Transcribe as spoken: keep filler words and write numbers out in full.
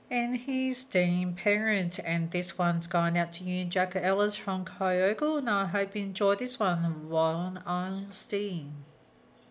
and his dean parent. And this one's going out to you, Jack Ellis from Kyogo, and I hope you enjoy this one, One Honesty.